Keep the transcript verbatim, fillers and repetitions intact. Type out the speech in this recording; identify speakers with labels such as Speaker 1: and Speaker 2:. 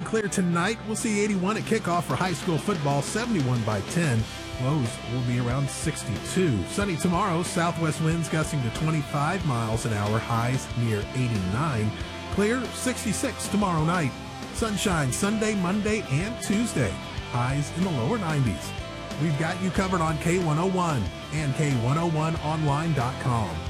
Speaker 1: clear tonight. We'll see eighty-one at kickoff for high school football, seventy-one by ten. Lows will be around sixty-two. Sunny tomorrow, southwest winds gusting to twenty-five miles an hour, highs near eighty-nine. Clear, sixty-six tomorrow night. Sunshine Sunday, Monday, and Tuesday. Highs in the lower nineties. We've got you covered on K one oh one and K one oh one online dot com.